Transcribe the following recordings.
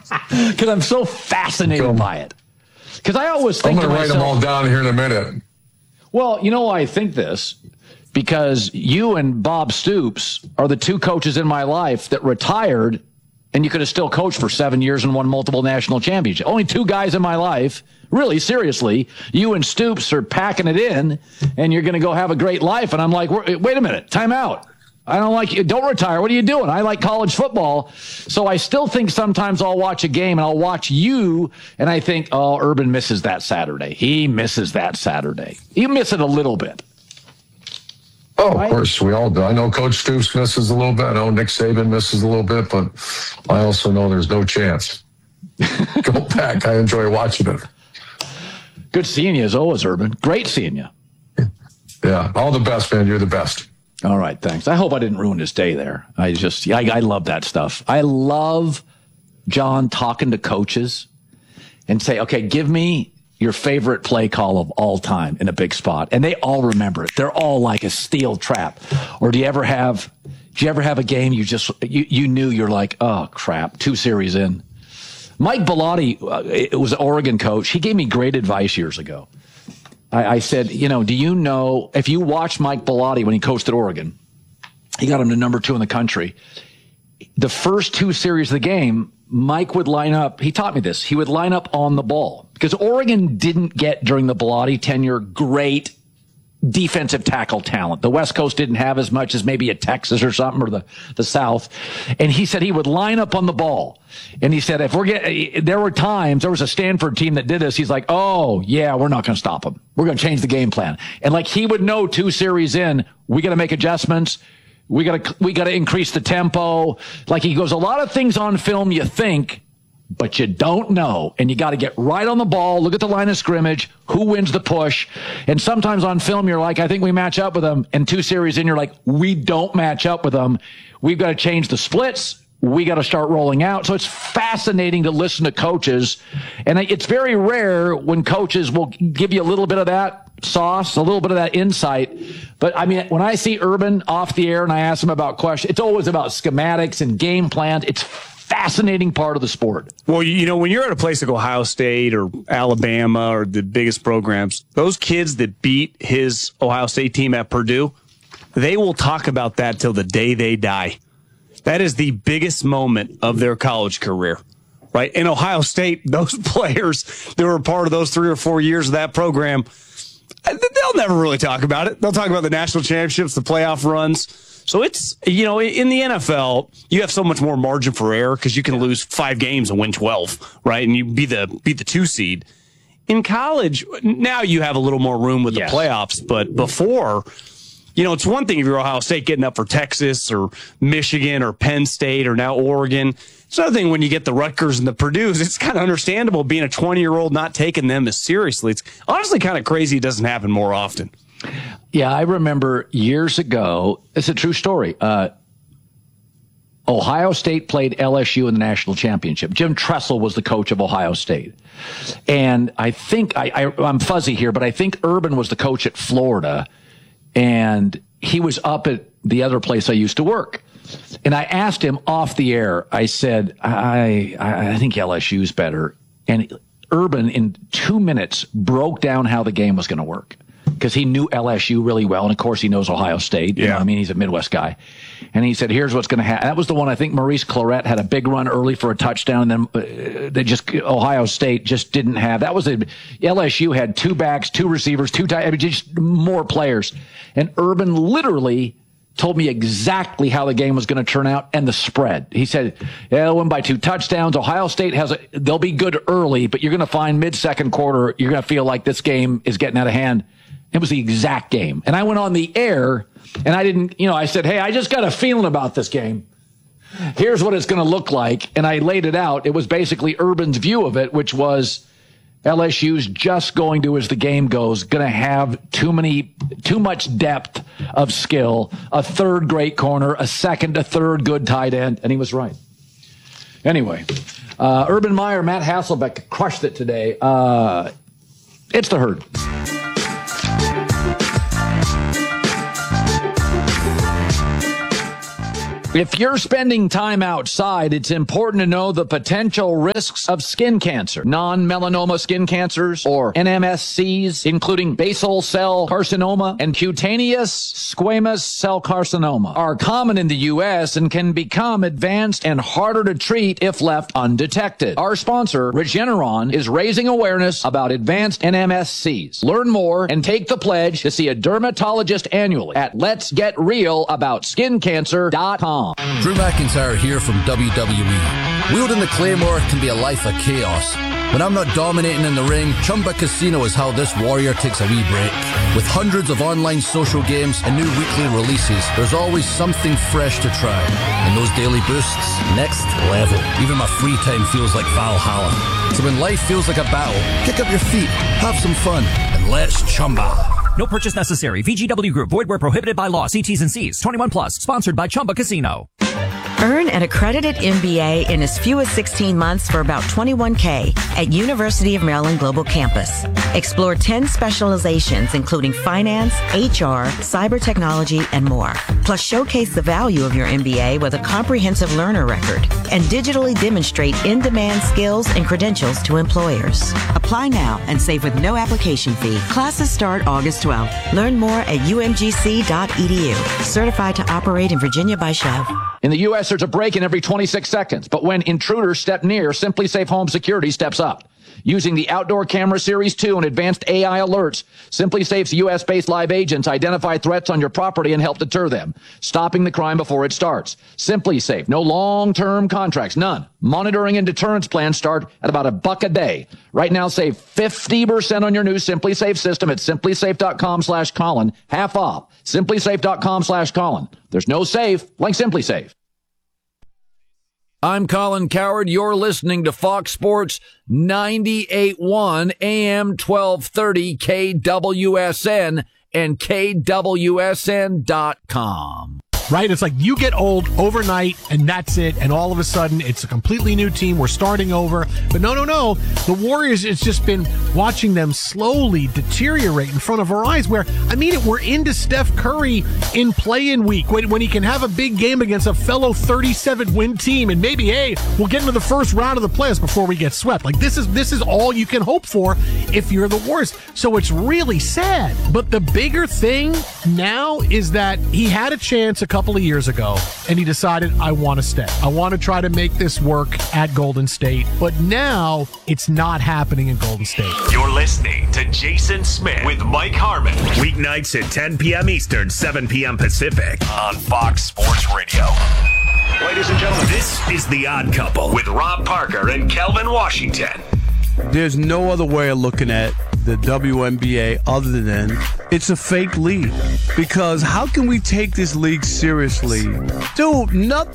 Because I'm so fascinated by it. Because I always think I'm going to write them all down here in a minute. Well, you know why I think this? Because you and Bob Stoops are the two coaches in my life that retired, and you could have still coached for 7 years and won multiple national championships. Only two guys in my life. Really, seriously, you and Stoops are packing it in, and you're going to go have a great life. And I'm like, wait a minute, time out. I don't like you. Don't retire. What are you doing? I like college football. So I still think sometimes I'll watch a game and I'll watch you and I think, oh, Urban misses that Saturday. He misses that Saturday. You miss it a little bit. Oh, right? Of course, we all do. I know Coach Stoops misses a little bit. I know Nick Saban misses a little bit, but I also know there's no chance. Go back. I enjoy watching it. Good seeing you as always, Urban. Great seeing you. Yeah. All the best, man. You're the best. All right, thanks. I hope I didn't ruin his day there. I love that stuff. I love John talking to coaches and say, okay, give me your favorite play call of all time in a big spot. And they all remember it. They're all like a steel trap. Or do you ever have a game you knew you're like, oh, crap, 2 series in? Mike Bellotti was an Oregon coach. He gave me great advice years ago. I said, do you know, if you watch Mike Bellotti when he coached at Oregon, he got him to number 2 in the country. The first 2 series of the game, Mike would line up. He taught me this. He would line up on the ball because Oregon didn't get, during the Bellotti tenure, great defensive tackle talent. The West Coast didn't have as much as maybe a Texas or something, or the South. And he said he would line up on the ball. And he said, there was a Stanford team that did this. He's like, oh yeah, we're not going to stop them. We're going to change the game plan. And like he would know 2 series in, we got to make adjustments. We got to increase the tempo. Like he goes, a lot of things on film you think, but you don't know. And you got to get right on the ball. Look at the line of scrimmage. Who wins the push? And sometimes on film, you're like, I think we match up with them. And 2 series in, you're like, we don't match up with them. We've got to change the splits. We got to start rolling out. So it's fascinating to listen to coaches. And it's very rare when coaches will give you a little bit of that sauce, a little bit of that insight. But I mean, when I see Urban off the air and I ask him about questions, it's always about schematics and game plans. It's fascinating part of the sport. Well, when you're at a place like Ohio State or Alabama or the biggest programs, those kids that beat his Ohio State team at Purdue, they will talk about that till the day they die. That is the biggest moment of their college career, right? In Ohio State, those players that were part of those 3 or 4 years of that program, they'll never really talk about it. They'll talk about the national championships, the playoff runs. So it's, in the NFL, you have so much more margin for error because you can lose 5 games and win 12, right? And you be the 2 seed. In college, now you have a little more room with the playoffs, but before, it's one thing if you're Ohio State getting up for Texas or Michigan or Penn State or now Oregon. It's another thing when you get the Rutgers and the Purdues. It's kind of understandable being a 20-year-old not taking them as seriously. It's honestly kind of crazy it doesn't happen more often. Yeah, I remember years ago, it's a true story. Ohio State played LSU in the national championship. Jim Tressel was the coach of Ohio State. And I think, I'm fuzzy here, but I think Urban was the coach at Florida. And he was up at the other place I used to work. And I asked him off the air, I said, I think LSU's better. And Urban, in 2 minutes, broke down how the game was going to work. Because he knew LSU really well, and of course he knows Ohio State. You know, I mean, he's a Midwest guy. And he said, here's what's going to happen. That was the one, I think Maurice Clarett had a big run early for a touchdown, and then Ohio State just didn't have. LSU had 2 backs, 2 receivers, 2 tight, I mean, just more players. And Urban literally told me exactly how the game was going to turn out and the spread. He said, they'll win by 2 touchdowns. Ohio State they'll be good early, but you're going to find mid-second quarter, you're going to feel like this game is getting out of hand. It was the exact game. And I went on the air, and I said, hey, I just got a feeling about this game. Here's what it's going to look like. And I laid it out. It was basically Urban's view of it, which was LSU's just going to, as the game goes, going to have too much depth of skill, a 3rd great corner, a 2nd, a 3rd good tight end. And he was right. Anyway, Urban Meyer, Matt Hasselbeck crushed it today. It's the Herd. If you're spending time outside, it's important to know the potential risks of skin cancer. Non-melanoma skin cancers, or NMSCs, including basal cell carcinoma and cutaneous squamous cell carcinoma, are common in the U.S. and can become advanced and harder to treat if left undetected. Our sponsor, Regeneron, is raising awareness about advanced NMSCs. Learn more and take the pledge to see a dermatologist annually at letsgetrealaboutSkinCancer.com. Drew McIntyre here from WWE. Wielding the Claymore can be a life of chaos. When I'm not dominating in the ring, Chumba Casino is how this warrior takes a wee break. With hundreds of online social games and new weekly releases, there's always something fresh to try. And those daily boosts, next level. Even my free time feels like Valhalla. So when life feels like a battle, kick up your feet, have some fun, and let's Chumba. No purchase necessary. VGW Group. Void where prohibited by law. See T's and C's. 21 plus. Sponsored by Chumba Casino. Earn an accredited MBA in as few as 16 months for about $21K at University of Maryland Global Campus. Explore 10 specializations, including finance, HR, cyber technology, and more. Plus, showcase the value of your MBA with a comprehensive learner record and digitally demonstrate in-demand skills and credentials to employers. Apply now and save with no application fee. Classes start August 12th. Learn more at umgc.edu. Certified to operate in Virginia by Chev. In the U.S., there's a break-in every 26 seconds. But when intruders step near, SimpliSafe Home Security steps up. Using the Outdoor Camera Series 2 and advanced AI alerts, SimpliSafe's U.S.-based live agents identify threats on your property and help deter them, stopping the crime before it starts. SimpliSafe, no long-term contracts, none. Monitoring and deterrence plans start at about $1 a day. Right now, save 50% on your new SimpliSafe system at SimpliSafe.com/Colin, half off. SimpliSafe.com/Colin. There's no safe like SimpliSafe. I'm Colin Cowherd. You're listening to Fox Sports 98.1 AM 1230 KWSN and KWSN.com. Right? It's like you get old overnight and that's it. And all of a sudden it's a completely new team. We're starting over. But no. The Warriors, it's just been watching them slowly deteriorate in front of our eyes where, we're into Steph Curry in play-in week when he can have a big game against a fellow 37-win team and maybe, hey, we'll get into the first round of the playoffs before we get swept. Like this is all you can hope for if you're the Warriors. So it's really sad. But the bigger thing now is that he had a chance a couple of years ago and he decided, I want to stay. I want to try to make this work at Golden State. But now it's not happening in Golden State. You're listening to Jason Smith with Mike Harmon. Weeknights at 10 p.m. Eastern, 7 p.m. Pacific on Fox Sports Radio. Ladies and gentlemen, this is The Odd Couple with Rob Parker and Kelvin Washington. There's no other way of looking at the WNBA other than it's a fake league. Because how can we take this league seriously? Dude,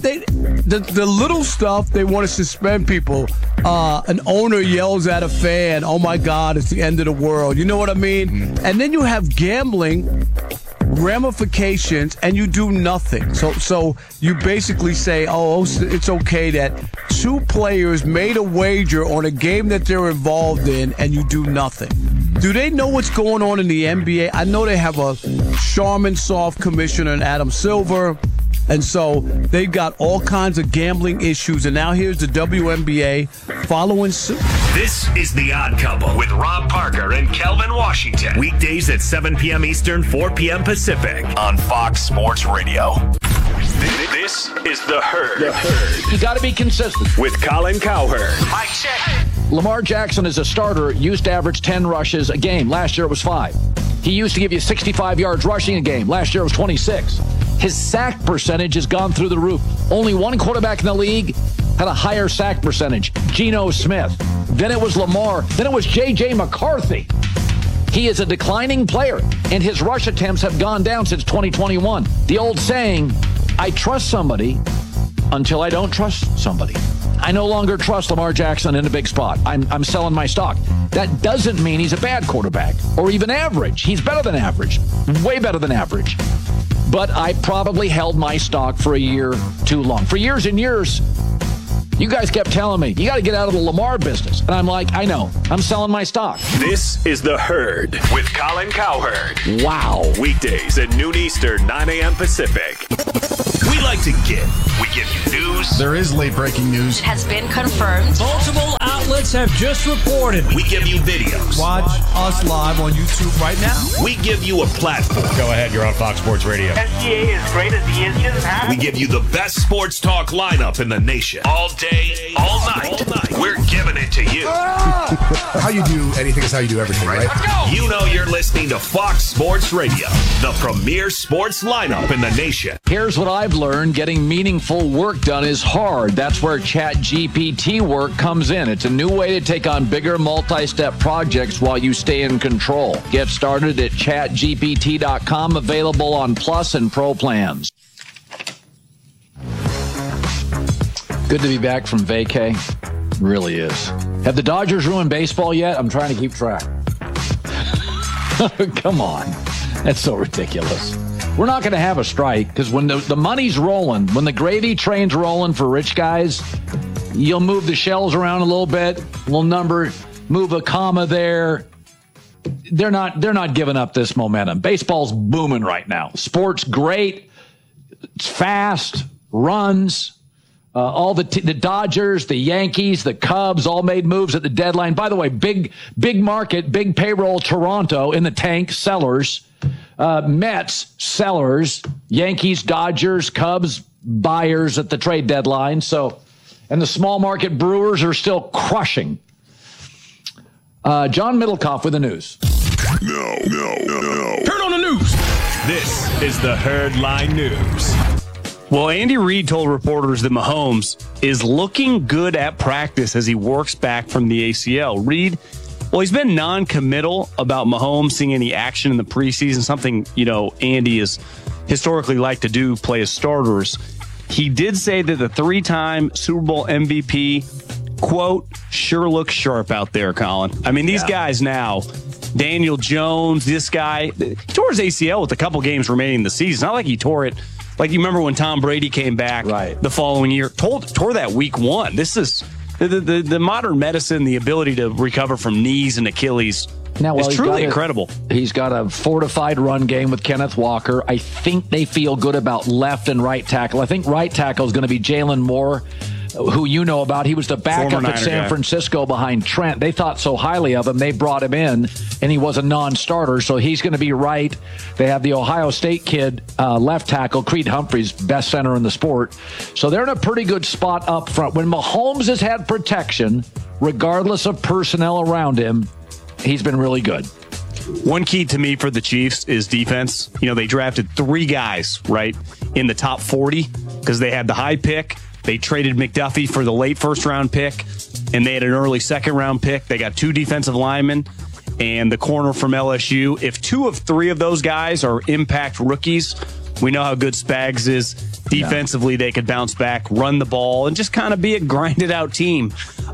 the little stuff, they want to suspend people. An owner yells at a fan, oh my God, it's the end of the world. You know what I mean? And then you have gambling ramifications and you do nothing. So you basically say, oh, it's okay that two players made a wager on a game that they're involved in and you do nothing. Do they know what's going on in the NBA? I know they have a Charmin Soft commissioner and Adam Silver, and so they've got all kinds of gambling issues, and now here's the WNBA following suit. This is The Odd Couple with Rob Parker and Kelvin Washington. Weekdays at 7 p.m. Eastern, 4 p.m. Pacific on Fox Sports Radio. This is The Herd. You got to be consistent. With Colin Cowherd. Mike check. Lamar Jackson as a starter used to average 10 rushes a game. Last year it was 5. He used to give you 65 yards rushing a game. Last year it was 26. His sack percentage has gone through the roof. Only one quarterback in the league had a higher sack percentage, Geno Smith. Then it was Lamar. Then it was J.J. McCarthy. He is a declining player, and his rush attempts have gone down since 2021. The old saying, I trust somebody until I don't trust somebody. I no longer trust Lamar Jackson in a big spot. I'm selling my stock. That doesn't mean he's a bad quarterback or even average. He's better than average, way better than average. But I probably held my stock for a year too long. For years and years, You guys kept telling me, you got to get out of the Lamar business. And I'm like, I know. I'm selling my stock. This is The Herd with Colin Cowherd. Wow. Weekdays at noon Eastern, 9 a.m. Pacific. We like to give. We give you news. There is late breaking news. Has been confirmed. Multiple outlets have just reported. We give you videos. Watch us live on YouTube right now. We give you a platform. Go ahead, you're on Fox Sports Radio. SGA, as great as he is, he doesn't have. We give you the best sports talk lineup in the nation. All day, all night. We're giving it to you. How you do anything is how you do everything, right? Let's go. You know you're listening to Fox Sports Radio, the premier sports lineup in the nation. Here's what I've learned. Getting meaningful work done is hard. That's where ChatGPT work comes in. It's a new way to take on bigger multi-step projects while you stay in control. Get started at chatgpt.com, available on Plus and Pro plans. Good to be back from vacay. Really is. Have the Dodgers ruined baseball yet? I'm trying to keep track. Come on. That's so ridiculous. We're not going to have a strike because when the money's rolling, when the gravy train's rolling for rich guys, you'll move the shells around a little bit, little number, move a comma there. They're not giving up this momentum. Baseball's booming right now. Sport's great. It's fast, runs. All the Dodgers, the Yankees, the Cubs all made moves at the deadline. By the way, big market, big payroll. Toronto in the tank, sellers. Mets, sellers. Yankees, Dodgers, Cubs, buyers at the trade deadline. So, and the small market Brewers are still crushing. John Middlecoff with the news. No. Turn on the news. This is the Herd Line News. Well, Andy Reid told reporters that Mahomes is looking good at practice as he works back from the ACL. Reid, well, he's been non-committal about Mahomes seeing any action in the preseason, something, Andy has historically liked to do, play as starters. He did say that the three-time Super Bowl MVP, quote, sure looks sharp out there, Colin. I mean, these guys now, Daniel Jones, this guy, he tore his ACL with a couple games remaining in the season. It's not like he tore it. Like, you remember when Tom Brady came back the following year, tore that week one. This is the modern medicine, the ability to recover from knees and Achilles. It's truly incredible. He's got a fortified run game with Kenneth Walker. I think they feel good about left and right tackle. I think right tackle is going to be Jalen Moore, who you know about. He was the backup at San Francisco behind Trent. They thought so highly of him. They brought him in, and he was a non-starter, so he's going to be right. They have the Ohio State kid, left tackle, Creed Humphreys, best center in the sport. So they're in a pretty good spot up front. When Mahomes has had protection, regardless of personnel around him, he's been really good. One key to me for the Chiefs is defense. They drafted 3 guys, right, in the top 40 because they had the high pick. They traded McDuffie for the late first-round pick, and they had an early second-round pick. They got 2 defensive linemen and the corner from LSU. If 2 of 3 of those guys are impact rookies, we know how good Spags is. Defensively, they could bounce back, run the ball, and just kind of be a grinded-out team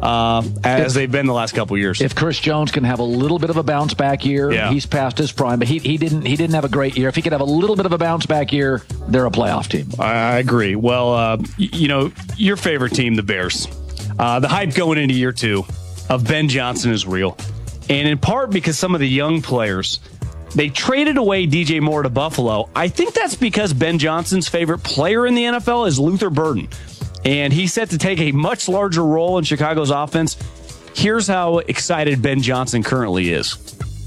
as they've been the last couple of years. If Chris Jones can have a little bit of a bounce-back year, he's past his prime, but he didn't have a great year. If he could have a little bit of a bounce-back year, they're a playoff team. I agree. Well, your favorite team, the Bears. The hype going into year 2 of Ben Johnson is real, and in part because some of the young players, they traded away DJ Moore to Buffalo. I think that's because Ben Johnson's favorite player in the NFL is Luther Burden, and he's set to take a much larger role in Chicago's offense. Here's how excited Ben Johnson currently is.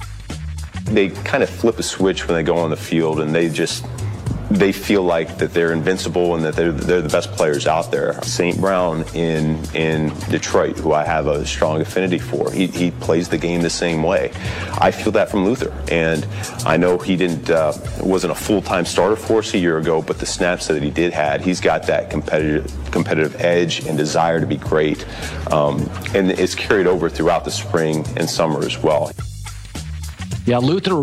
They kind of flip a switch when they go on the field, and they feel like that they're invincible and that they're the best players out there. St. Brown in Detroit, who I have a strong affinity for, he plays the game the same way. I feel that from Luther, and I know he wasn't a full-time starter for us a year ago, but the snaps that he did had, he's got that competitive edge and desire to be great, and it's carried over throughout the spring and summer as well. Yeah,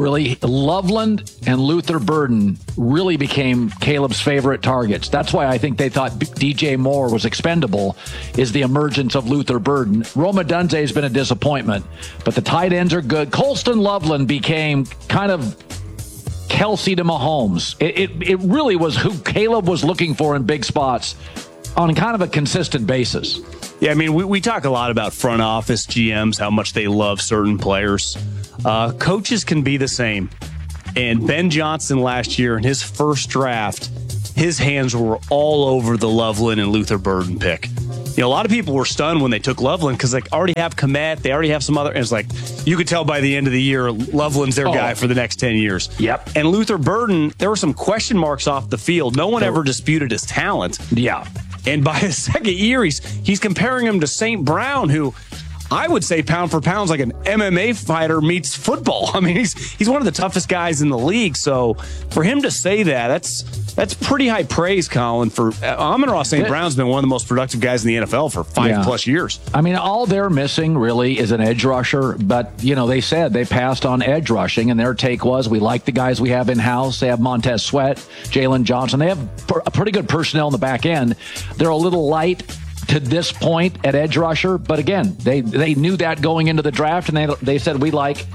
Loveland and Luther Burden really became Caleb's favorite targets. That's why I think they thought DJ Moore was expendable, is the emergence of Luther Burden. Rome Odunze has been a disappointment, but the tight ends are good. Colston Loveland became kind of Kelsey to Mahomes. It really was who Caleb was looking for in big spots. on kind of a consistent basis. Yeah, I mean, we talk a lot about front office GMs, how much they love certain players. Coaches can be the same. And Ben Johnson last year in his first draft, his hands were all over the Loveland and Luther Burden pick. You know, a lot of people were stunned when they took Loveland because they already have Kmet, they already have some other, and it's like, you could tell by the end of the year, Loveland's their guy for the next 10 years. Yep. And Luther Burden, there were some question marks off the field. No one ever disputed his talent. Yeah. And by his second year, he's comparing him to St. Brown, who I would say pound for pound is like an MMA fighter meets football. I mean, he's one of the toughest guys in the league. So for him to say that's pretty high praise, Colin. For Amon-Ra St. Brown's been one of the most productive guys in the NFL for 5+ years. I mean, all they're missing really is an edge rusher. But, you know, they said they passed on edge rushing, and their take was, we like the guys we have in-house. They have Montez Sweat, Jalen Johnson. They have a pretty good personnel in the back end. They're a little light to this point at edge rusher, but again, they knew that going into the draft, and they said we like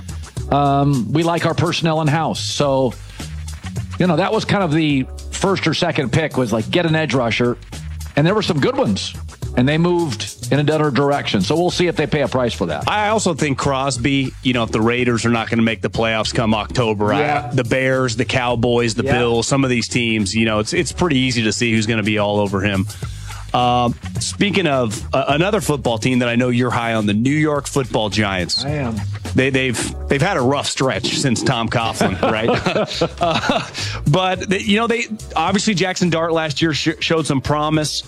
our personnel in house. So, you know, that was kind of the first or second pick, was like, get an edge rusher, and there were some good ones, and they moved in another direction. So we'll see if they pay a price for that. I also think Crosby, you know, if the Raiders are not going to make the playoffs come October, the Bears, the Cowboys, the Bills, some of these teams, you know, it's pretty easy to see who's going to be all over him. Speaking of another football team that I know you're high on, the New York Football Giants. I am. They've had a rough stretch since Tom Coughlin, right? But they obviously Jackson Dart last year showed some promise.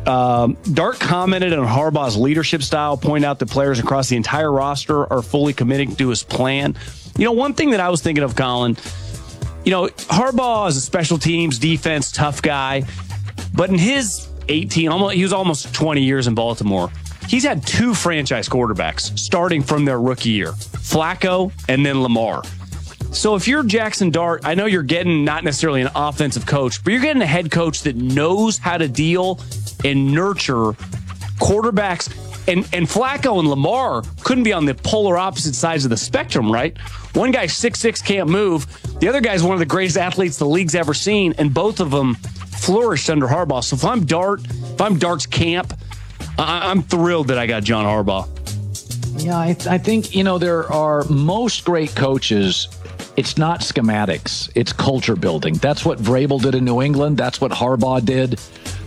Dart commented on Harbaugh's leadership style, pointed out that players across the entire roster are fully committing to his plan. You know, one thing that I was thinking of, Colin, you know, Harbaugh is a special teams, defense, tough guy, but in his he was almost 20 years in Baltimore. He's had 2 franchise quarterbacks starting from their rookie year, Flacco and then Lamar. So if you're Jackson Dart, I know you're getting not necessarily an offensive coach, but you're getting a head coach that knows how to deal and nurture quarterbacks. And Flacco and Lamar couldn't be on the polar opposite sides of the spectrum, right? One guy's 6'6", can't move. The other guy's one of the greatest athletes the league's ever seen, and both of them flourished under Harbaugh. So if I'm Dart's camp, I'm thrilled that I got John Harbaugh. Yeah, I think, you know, there are most great coaches. It's not schematics. It's culture building. That's what Vrabel did in New England. That's what Harbaugh did.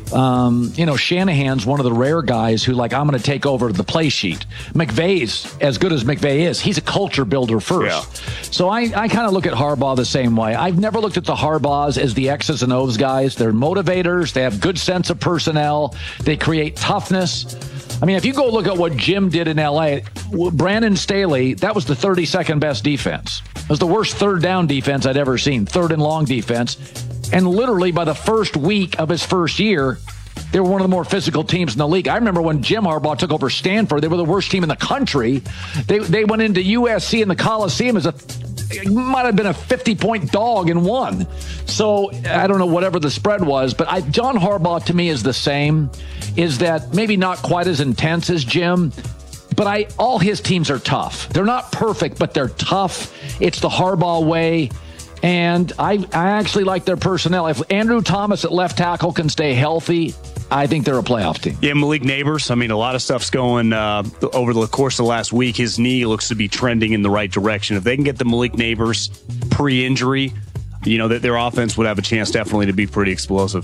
You know, Shanahan's one of the rare guys who, like, I'm going to take over the play sheet. McVay's, as good as McVay is, he's a culture builder first. Yeah. So I kind of look at Harbaugh the same way. I've never looked at the Harbaughs as the X's and O's guys. They're motivators. They have good sense of personnel. They create toughness. I mean, if you go look at what Jim did in L.A., Brandon Staley, that was the 32nd best defense. It was the worst third down defense I'd ever seen, third and long defense. And literally by the first week of his first year, they were one of the more physical teams in the league. I remember when Jim Harbaugh took over Stanford, they were the worst team in the country. They went into USC in the Coliseum as it might have been a 50-point dog and won. So I don't know whatever the spread was, but John Harbaugh to me is the same, is that maybe not quite as intense as Jim, but all his teams are tough. They're not perfect, but they're tough. It's the Harbaugh way. And I actually like their personnel. If Andrew Thomas at left tackle can stay healthy, I think they're a playoff team. Yeah, Malik Neighbors. I mean, a lot of stuff's going over the course of the last week. His knee looks to be trending in the right direction. If they can get the Malik Neighbors pre-injury, you know, that their offense would have a chance definitely to be pretty explosive.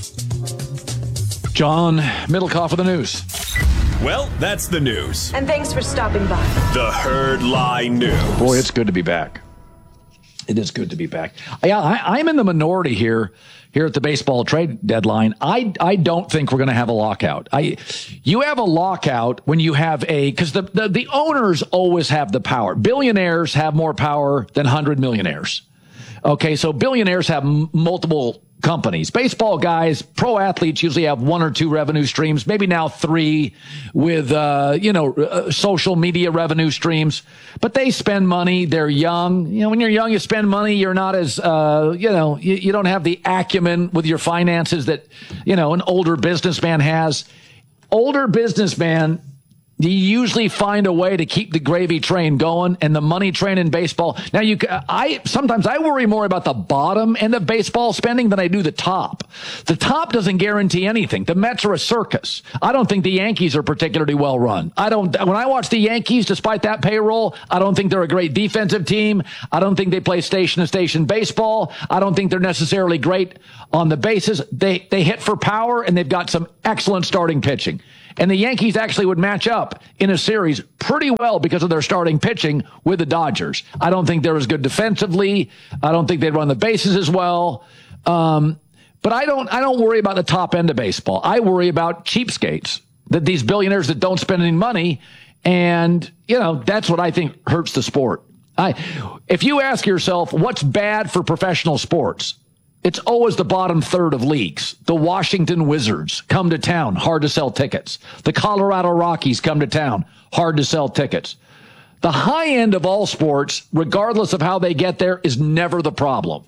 John Middlecoff with the news. Well, that's the news. And thanks for stopping by. The Herd Lie News. Boy, it's good to be back. It is good to be back. Yeah, I'm in the minority here at the baseball trade deadline. I don't think we're going to have a lockout. You have a lockout when you have because the owners always have the power. Billionaires have more power than 100 millionaires. Okay, so billionaires have multiple companies. Baseball guys, pro athletes usually have 1 or 2 revenue streams, maybe now 3 with, social media revenue streams, but they spend money. They're young. You know, when you're young, you spend money. You're not as, you don't have the acumen with your finances that, you know, an older businessman has. Older businessman You usually find a way to keep the gravy train going and the money train in baseball. Now, sometimes I worry more about the bottom end of baseball spending than I do the top. The top doesn't guarantee anything. The Mets are a circus. I don't think the Yankees are particularly well run. When I watch the Yankees, despite that payroll, I don't think they're a great defensive team. I don't think they play station-to-station baseball. I don't think they're necessarily great on the bases. They hit for power, and they've got some excellent starting pitching. And the Yankees actually would match up in a series pretty well because of their starting pitching with the Dodgers. I don't think they're as good defensively. I don't think they'd run the bases as well. But I don't worry about the top end of baseball. I worry about cheapskates, that these billionaires that don't spend any money. And, that's what I think hurts the sport. If you ask yourself what's bad for professional sports, it's always the bottom third of leagues. The Washington Wizards come to town, hard to sell tickets. The Colorado Rockies come to town, hard to sell tickets. The high end of all sports, regardless of how they get there, is never the problem.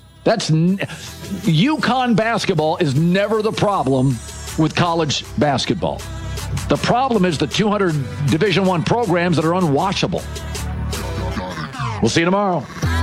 UConn basketball is never the problem with college basketball. The problem is the 200 Division I programs that are unwatchable. We'll see you tomorrow.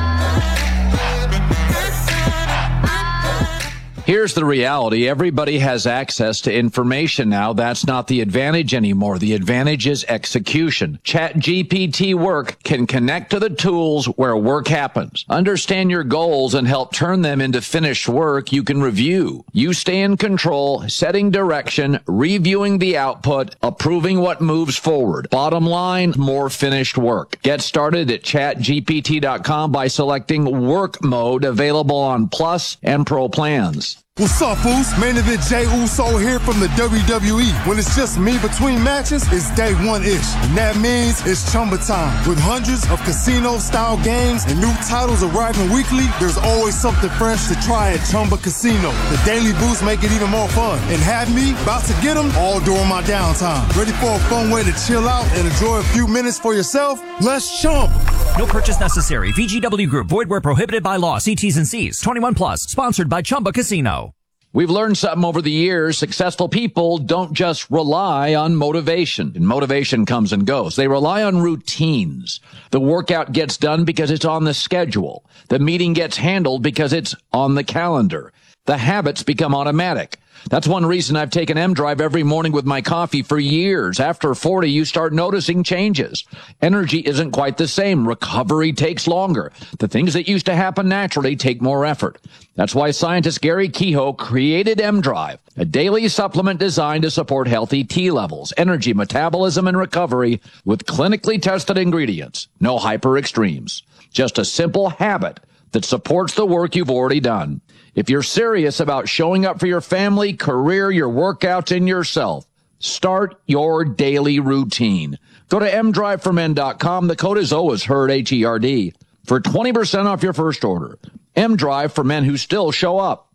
Here's the reality. Everybody has access to information now. That's not the advantage anymore. The advantage is execution. ChatGPT Work can connect to the tools where work happens. Understand your goals and help turn them into finished work you can review. You stay in control, setting direction, reviewing the output, approving what moves forward. Bottom line, more finished work. Get started at chatgpt.com by selecting work mode, available on Plus and Pro plans. What's up, fools? Main event Jey Uso here from the WWE. When it's just me between matches, it's day one-ish. And that means it's Chumba time. With hundreds of casino-style games and new titles arriving weekly, there's always something fresh to try at Chumba Casino. The daily boosts make it even more fun. And have me about to get them all during my downtime. Ready for a fun way to chill out and enjoy a few minutes for yourself? Let's chump. No purchase necessary. VGW Group. Void where prohibited by law. See T's and C's. 21 plus. Sponsored by Chumba Casino. We've learned something over the years. Successful people don't just rely on motivation. And motivation comes and goes. They rely on routines. The workout gets done because it's on the schedule. The meeting gets handled because it's on the calendar. The habits become automatic. That's one reason I've taken M-Drive every morning with my coffee for years. After 40, you start noticing changes. Energy isn't quite the same. Recovery takes longer. The things that used to happen naturally take more effort. That's why scientist Gary Kehoe created M-Drive, a daily supplement designed to support healthy T levels, energy, metabolism, and recovery with clinically tested ingredients. No hyper extremes. Just a simple habit that supports the work you've already done. If you're serious about showing up for your family, career, your workouts, and yourself, start your daily routine. Go to mdriveformen.com. The code is always HERD, H-E-R-D, for 20% off your first order. M-Drive for men who still show up.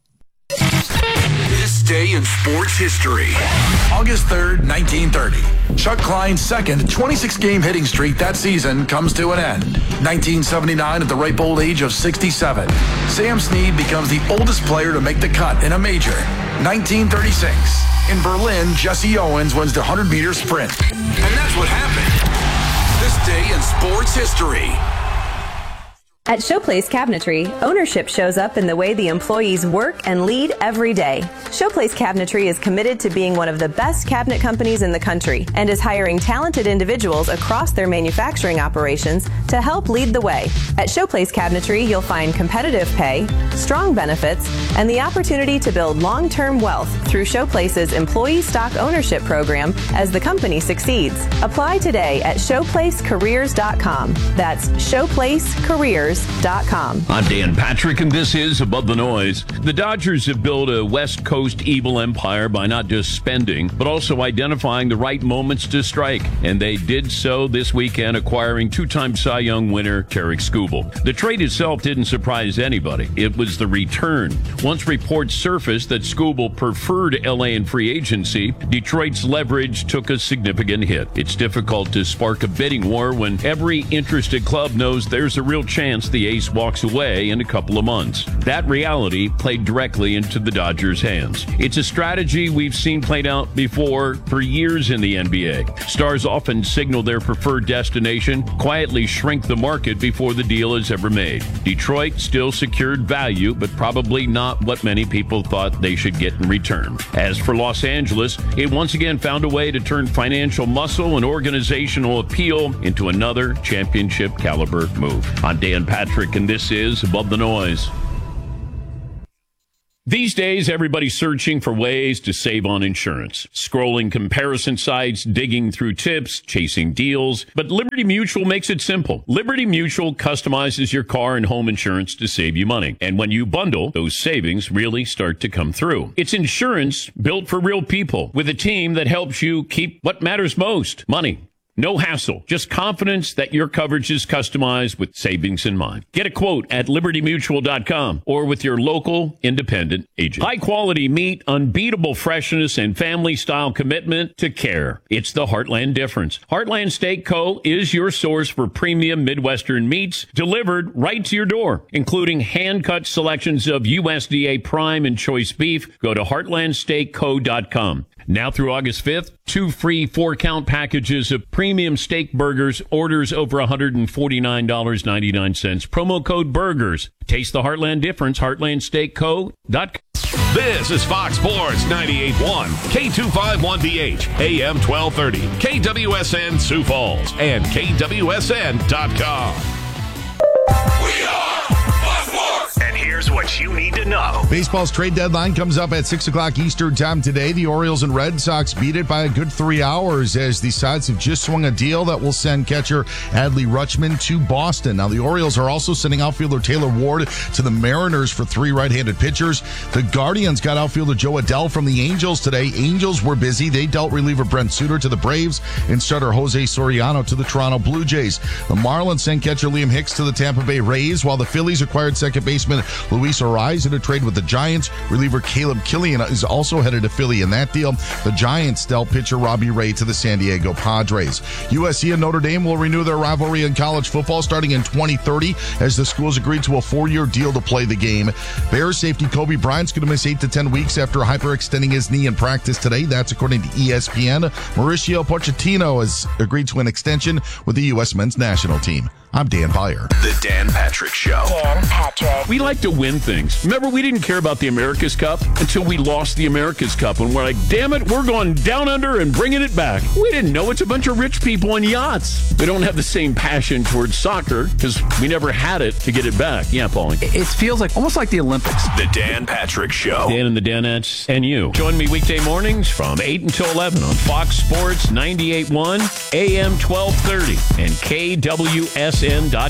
This day in sports history. August 3rd, 1930. Chuck Klein's second 26-game hitting streak that season comes to an end. 1979, at the ripe old age of 67, Sam Snead becomes the oldest player to make the cut in a major. 1936, in Berlin, Jesse Owens wins the 100-meter sprint. And that's what happened. This day in sports history. At Showplace Cabinetry, ownership shows up in the way the employees work and lead every day. Showplace Cabinetry is committed to being one of the best cabinet companies in the country and is hiring talented individuals across their manufacturing operations to help lead the way. At Showplace Cabinetry, you'll find competitive pay, strong benefits, and the opportunity to build long-term wealth through Showplace's employee stock ownership program as the company succeeds. Apply today at showplacecareers.com. That's showplacecareers.com. I'm Dan Patrick, and this is Above the Noise. The Dodgers have built a West Coast evil empire by not just spending, but also identifying the right moments to strike. And they did so this weekend, acquiring two-time Cy Young winner Tarik Skubal. The trade itself didn't surprise anybody. It was the return. Once reports surfaced that Skubal preferred LA in free agency, Detroit's leverage took a significant hit. It's difficult to spark a bidding war when every interested club knows there's a real chance unless the ace walks away in a couple of months. That reality played directly into the Dodgers' hands. It's a strategy we've seen played out before for years in the NBA. Stars often signal their preferred destination, quietly shrink the market before the deal is ever made. Detroit still secured value, but probably not what many people thought they should get in return. As for Los Angeles, it once again found a way to turn financial muscle and organizational appeal into another championship caliber move. I'm Dan Patrick, and this is Above the Noise. These days, everybody's searching for ways to save on insurance. Scrolling comparison sites, digging through tips, chasing deals. But Liberty Mutual makes it simple. Liberty Mutual customizes your car and home insurance to save you money. And when you bundle, those savings really start to come through. It's insurance built for real people with a team that helps you keep what matters most, money. No hassle, just confidence that your coverage is customized with savings in mind. Get a quote at libertymutual.com or with your local independent agent. High quality meat, unbeatable freshness, and family style commitment to care. It's the Heartland difference. Heartland Steak Co. is your source for premium Midwestern meats delivered right to your door, including hand-cut selections of USDA prime and choice beef. Go to heartlandsteakco.com. Now through August 5th, 2 free 4-count packages of premium steak burgers, orders over $149.99. Promo code BURGERS. Taste the Heartland difference, heartlandsteakco.com. This is Fox Sports 98.1, K251DH, AM 1230, KWSN Sioux Falls, and KWSN.com. We are Fox Sports! And here's what you need to know. Baseball's trade deadline comes up at 6 o'clock Eastern time today. The Orioles and Red Sox beat it by a good 3 hours as the sides have just swung a deal that will send catcher Adley Rutschman to Boston. Now, the Orioles are also sending outfielder Taylor Ward to the Mariners for 3 right-handed pitchers. The Guardians got outfielder Joe Adell from the Angels today. Angels were busy. They dealt reliever Brent Suter to the Braves and starter Jose Soriano to the Toronto Blue Jays. The Marlins sent catcher Liam Hicks to the Tampa Bay Rays, while the Phillies acquired second baseman Luis Arraez in a trade with the Giants. Reliever Caleb Killian is also headed to Philly in that deal. The Giants dealt pitcher Robbie Ray to the San Diego Padres. USC and Notre Dame will renew their rivalry in college football starting in 2030 as the schools agreed to a 4-year deal to play the game. Bears safety Kobe Bryant's going to miss 8 to 10 weeks after hyperextending his knee in practice today. That's according to ESPN. Mauricio Pochettino has agreed to an extension with the U.S. men's national team. I'm Dan Beyer. The Dan Patrick Show. Dan Patrick. We like to win things. Remember, we didn't care about the America's Cup until we lost the America's Cup. And we're like, damn it, we're going down under and bringing it back. We didn't know it's a bunch of rich people on yachts. We don't have the same passion towards soccer because we never had it to get it back. Yeah, Paulie. It feels like almost like the Olympics. The Dan Patrick Show. Dan and the Danettes and you. Join me weekday mornings from 8 until 11 on Fox Sports 98.1, AM 1230, and KWSN.com.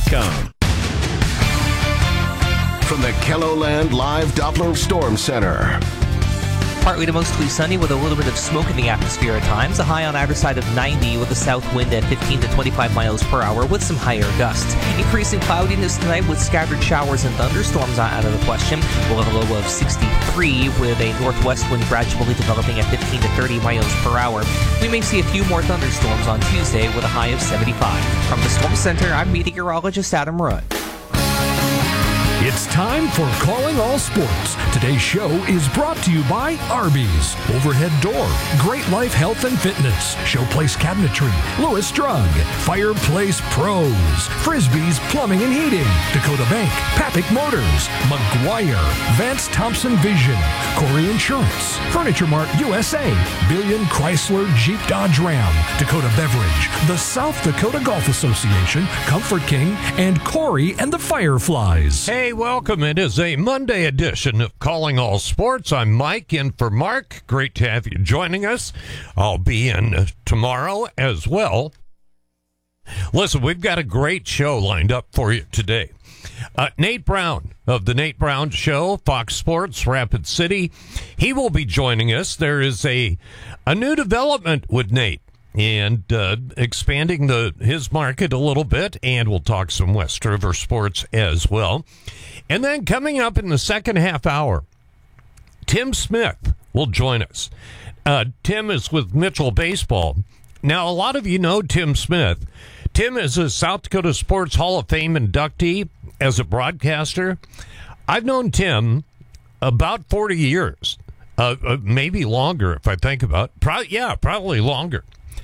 From the KELOLAND Live Doppler Storm Center. Partly to mostly sunny with a little bit of smoke in the atmosphere at times. A high on average side of 90 with a south wind at 15 to 25 miles per hour with some higher gusts. Increasing cloudiness tonight with scattered showers and thunderstorms not out of the question. We'll have a low of 63 with a northwest wind gradually developing at 15 to 30 miles per hour. We may see a few more thunderstorms on Tuesday with a high of 75. From the Storm Center, I'm meteorologist Adam Rudd. It's time for Calling All Sports. Today's show is brought to you by Arby's, Overhead Door, Great Life Health and Fitness, Showplace Cabinetry, Lewis Drug, Fireplace Pros, Frisbee's Plumbing and Heating, Dakota Bank, Papik Motors, McGuire, Vance Thompson Vision, Corey Insurance, Furniture Mart USA, Billion Chrysler Jeep Dodge Ram, Dakota Beverage, the South Dakota Golf Association, Comfort King, and Corey and the Fireflies. Hey, welcome. It is a Monday edition of Calling All Sports. I'm Mike in for Mark. Great to have you joining us. I'll be in tomorrow as well. Listen, we've got a great show lined up for you today. Nate Brown of The Nate Brown Show, Fox Sports, Rapid City. He will be joining us. There is a new development with Nate and expanding his market a little bit, and we'll talk some West River sports as well. And then coming up in the second half hour, Tim Smith will join us. Tim is with Mitchell Baseball. Now, a lot of you know Tim Smith. Tim is a South Dakota Sports Hall of Fame inductee, as a broadcaster, I've known Tim about 40 years, maybe longer if I think about it. Probably longer.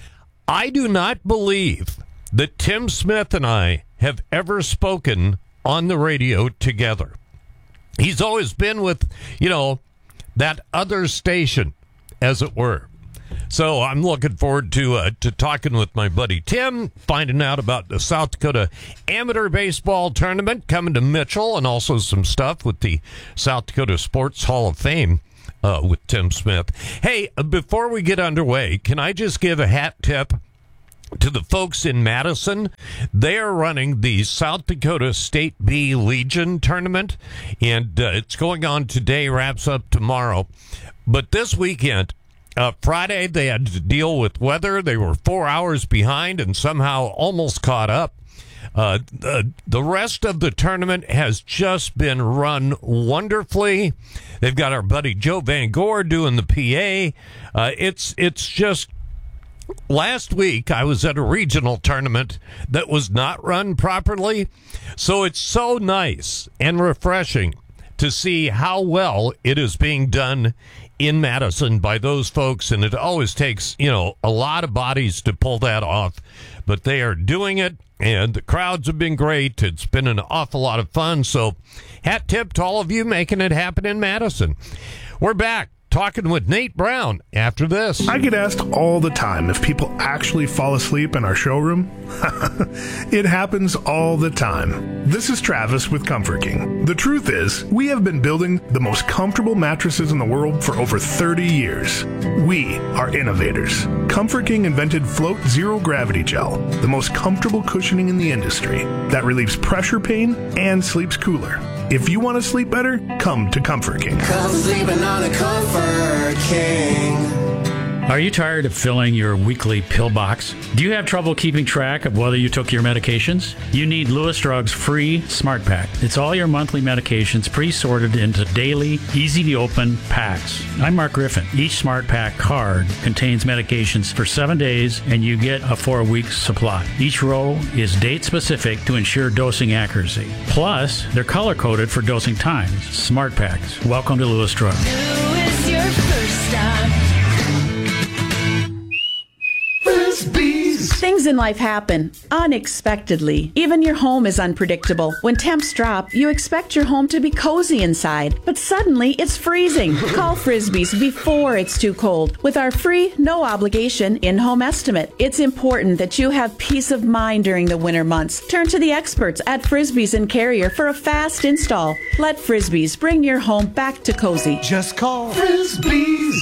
I do not believe that Tim Smith and I have ever spoken on the radio together. He's always been with, that other station, as it were. So I'm looking forward to talking with my buddy Tim, finding out about the South Dakota Amateur Baseball Tournament coming to Mitchell, and also some stuff with the South Dakota Sports Hall of Fame with Tim Smith. Hey, before we get underway, can I just give a hat tip to the folks in Madison? They are running the South Dakota State B Legion Tournament, and it's going on today, wraps up tomorrow. But this weekend, Friday, they had to deal with weather. They were 4 hours behind and somehow almost caught up. The rest of the tournament has just been run wonderfully. They've got our buddy Joe Van Gore doing the PA. It's just, last week I was at a regional tournament that was not run properly. So it's so nice and refreshing to see how well it is being done in Madison by those folks, and it always takes, a lot of bodies to pull that off, but they are doing it, and the crowds have been great. It's been an awful lot of fun, so hat tip to all of you making it happen in Madison. We're back talking with Nate Brown after this. I get asked all the time if people actually fall asleep in our showroom. It happens all the time. This is Travis with Comfort King. The truth is, we have been building the most comfortable mattresses in the world for over 30 years. We are innovators. Comfort King invented Float Zero Gravity Gel, the most comfortable cushioning in the industry that relieves pressure pain and sleeps cooler. If you want to sleep better, come to Comfort King. Come sleeping on a Comfort King. Are you tired of filling your weekly pill box? Do you have trouble keeping track of whether you took your medications? You need Lewis Drug's free Smart Pack. It's all your monthly medications pre-sorted into daily, easy-to-open packs. I'm Mark Griffin. Each Smart Pack card contains medications for 7 days, and you get a 4-week supply. Each row is date-specific to ensure dosing accuracy. Plus, they're color-coded for dosing times. Smart Packs. Welcome to Lewis Drug. Lewis, your first stop. Things in life happen unexpectedly. Even your home is unpredictable. When temps drop, you expect your home to be cozy inside, but suddenly it's freezing. Call Frisbee's before it's too cold with our free, no-obligation in-home estimate. It's important that you have peace of mind during the winter months. Turn to the experts at Frisbee's and Carrier for a fast install. Let Frisbee's bring your home back to cozy. Just call Frisbee's.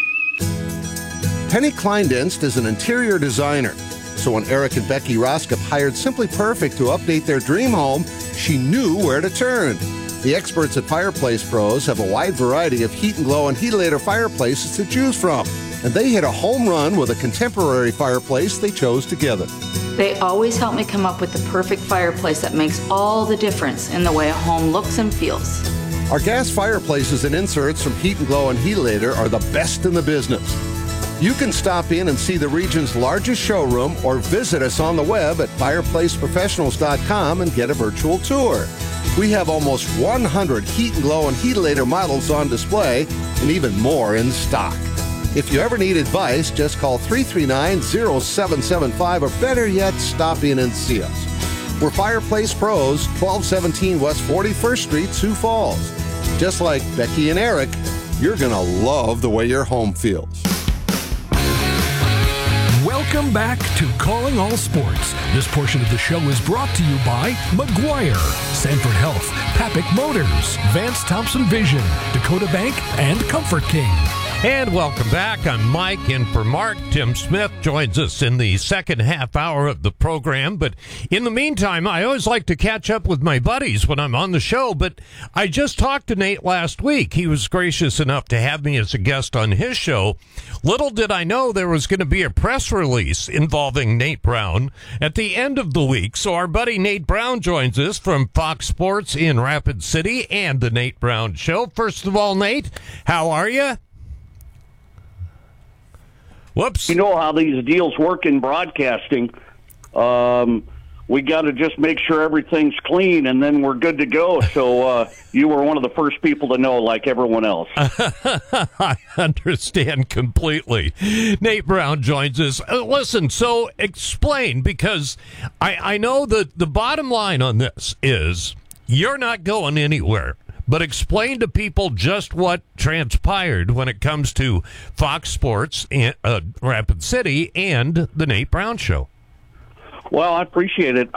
Penny Kleindienst is an interior designer. So when Eric and Becky Roskop hired Simply Perfect to update their dream home, she knew where to turn. The experts at Fireplace Pros have a wide variety of Heat and Glow and Heatilator fireplaces to choose from. And they hit a home run with a contemporary fireplace they chose together. They always help me come up with the perfect fireplace that makes all the difference in the way a home looks and feels. Our gas fireplaces and inserts from Heat and Glow and Heatilator are the best in the business. You can stop in and see the region's largest showroom or visit us on the web at fireplaceprofessionals.com and get a virtual tour. We have almost 100 Heat and Glow and Heatilator models on display and even more in stock. If you ever need advice, just call 339-0775 or better yet, stop in and see us. We're Fireplace Pros, 1217 West 41st Street, Sioux Falls. Just like Becky and Eric, you're going to love the way your home feels. Welcome back to Calling All Sports. This portion of the show is brought to you by McGuire, Sanford Health, Papik Motors, Vance Thompson Vision, Dakota Bank, and Comfort King. And welcome back. I'm Mike in for Mark. Tim Smith joins us in the second half hour of the program. But in the meantime, I always like to catch up with my buddies when I'm on the show. But I just talked to Nate last week. He was gracious enough to have me as a guest on his show. Little did I know there was going to be a press release involving Nate Brown at the end of the week. So our buddy Nate Brown joins us from Fox Sports in Rapid City and the Nate Brown Show. First of all, Nate, how are you? Whoops. You know how these deals work in broadcasting. we got to just make sure everything's clean, and then we're good to go. So you were one of the first people to know, like everyone else. I understand completely. Nate Brown joins us. Listen, so explain, because I know that the bottom line on this is you're not going anywhere. But explain to people just what transpired when it comes to Fox Sports in Rapid City and the Nate Brown Show. Well, I appreciate it.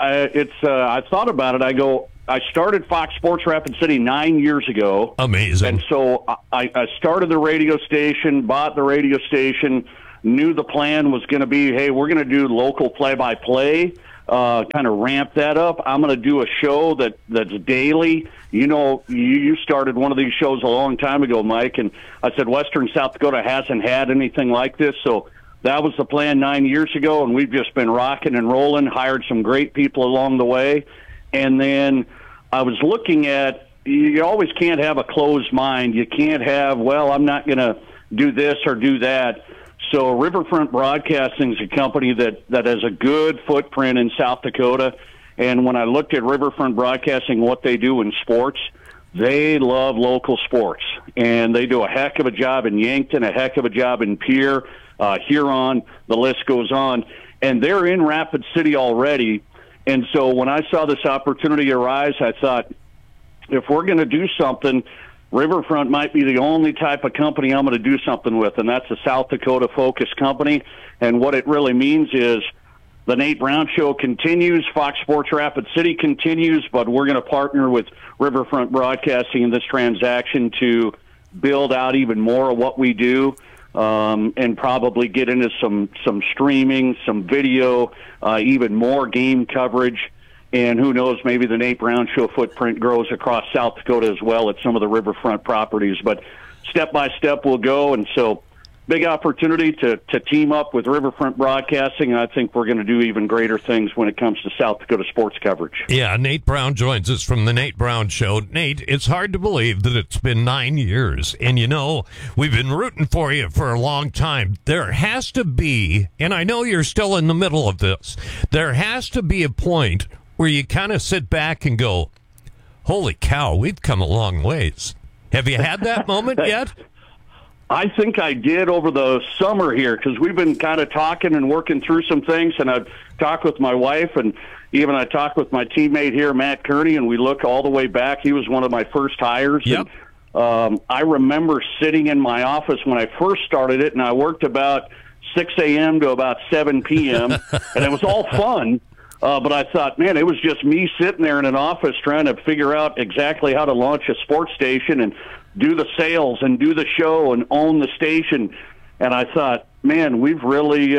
I thought about it. I started Fox Sports Rapid City 9 years ago. Amazing. And so I started the radio station, bought the radio station, knew the plan was going to be, hey, we're going to do local play-by-play, kind of ramp that up. I'm going to do a show that's daily. You know, you started one of these shows a long time ago, Mike, and I said Western South Dakota hasn't had anything like this, so that was the plan 9 years ago, and we've just been rocking and rolling, hired some great people along the way. And then I was looking at, you always can't have a closed mind. You can't have, well, I'm not going to do this or do that. So Riverfront Broadcasting is a company that has a good footprint in South Dakota. And when I looked at Riverfront Broadcasting, what they do in sports, they love local sports. And they do a heck of a job in Yankton, a heck of a job in Pierre, Huron, the list goes on. And they're in Rapid City already. And so when I saw this opportunity arise, I thought, if we're going to do something, Riverfront might be the only type of company I'm going to do something with, and that's a South Dakota-focused company. And what it really means is the Nate Brown Show continues, Fox Sports Rapid City continues, but we're going to partner with Riverfront Broadcasting in this transaction to build out even more of what we do, and probably get into some streaming, some video, even more game coverage. And who knows, maybe the Nate Brown Show footprint grows across South Dakota as well at some of the Riverfront properties. But step by step we'll go. And so big opportunity to team up with Riverfront Broadcasting. And I think we're going to do even greater things when it comes to South Dakota sports coverage. Yeah, Nate Brown joins us from the Nate Brown Show. Nate, it's hard to believe that it's been 9 years. And, you know, we've been rooting for you for a long time. There has to be, and I know you're still in the middle of this, there has to be a point where you kind of sit back and go, holy cow, we've come a long ways. Have you had that moment yet? I think I did over the summer here, because we've been kind of talking and working through some things, and I've talked with my wife, and even I talked with my teammate here, Matt Kearney, and we look all the way back. He was one of my first hires. Yep. And, I remember sitting in my office when I first started it, and I worked about 6 a.m. to about 7 p.m., and it was all fun. But I thought, man, it was just me sitting there in an office trying to figure out exactly how to launch a sports station and do the sales and do the show and own the station. And I thought, man, we've really,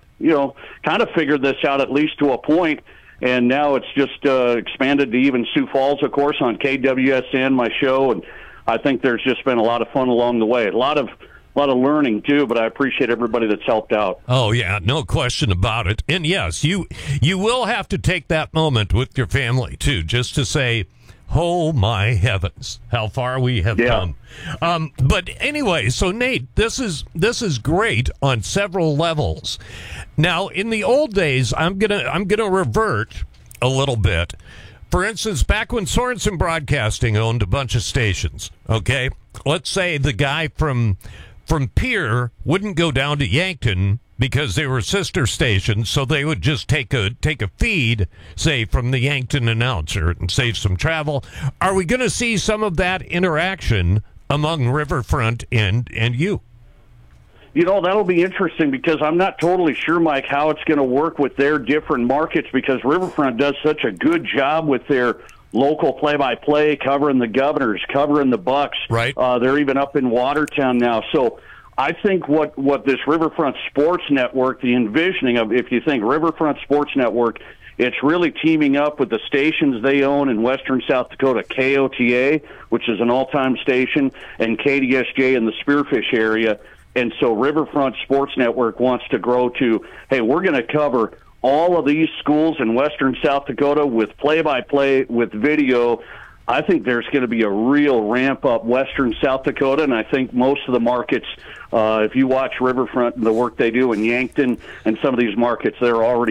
kind of figured this out at least to a point. And now it's just expanded to even Sioux Falls, of course, on KWSN, my show. And I think there's just been a lot of fun along the way. A lot of learning too, but I appreciate everybody that's helped out. Oh yeah, no question about it. And yes, you will have to take that moment with your family too, just to say, oh my heavens, how far we have come. But anyway, so Nate, this is great on several levels. Now, in the old days, I'm gonna revert a little bit. For instance, back when Sorensen Broadcasting owned a bunch of stations, okay, let's say the guy from Pierre wouldn't go down to Yankton because they were sister stations, so they would just take a feed, say, from the Yankton announcer and save some travel. Are we going to see some of that interaction among Riverfront and you? You know, that'll be interesting, because I'm not totally sure, Mike, how it's going to work with their different markets, because Riverfront does such a good job with their local play-by-play, covering the Governors, covering the Bucks. Right. They're even up in Watertown now. So I think what this Riverfront Sports Network, the envisioning of, if you think Riverfront Sports Network, it's really teaming up with the stations they own in western South Dakota, KOTA, which is an all-time station, and KDSJ in the Spearfish area. And so Riverfront Sports Network wants to grow to, hey, we're going to cover all of these schools in western South Dakota with play-by-play, with video. I think there's going to be a real ramp up western South Dakota, and I think most of the markets, if you watch Riverfront and the work they do in Yankton and some of these markets, they're already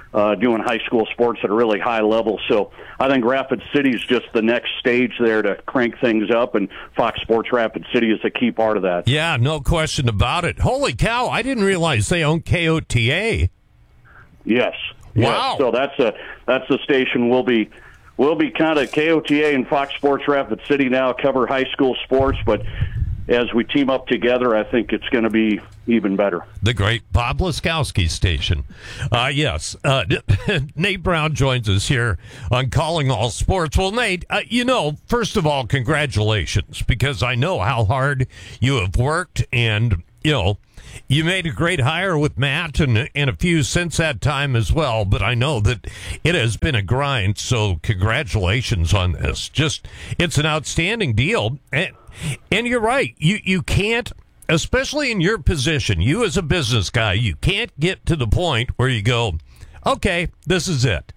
doing high school sports at a really high level. So I think Rapid City is just the next stage there to crank things up, and Fox Sports Rapid City is a key part of that. Yeah, no question about it. Holy cow, I didn't realize they own KOTA. Yes. Wow. Yes. So that's the station we'll be kind of KOTA and Fox Sports Rapid City now cover high school sports, but as we team up together, I think it's going to be even better. The great Bob Laskowski station. Yes. Nate Brown joins us here on Calling All Sports. Well, Nate, first of all, congratulations, because I know how hard you have worked, and, you made a great hire with Matt and a few since that time as well, but I know that it has been a grind, so congratulations on this. It's an outstanding deal. And you're right. You can't, especially in your position, you as a business guy, you can't get to the point where you go, okay, this is it.